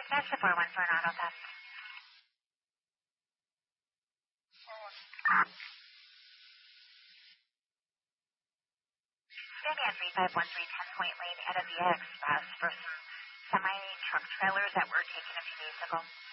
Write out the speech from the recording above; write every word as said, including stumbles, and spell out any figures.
That's the four one for an auto theft. Standing at three five one three ten Point Lane at a V I Express for some semi-truck trailers that were taken a few days ago.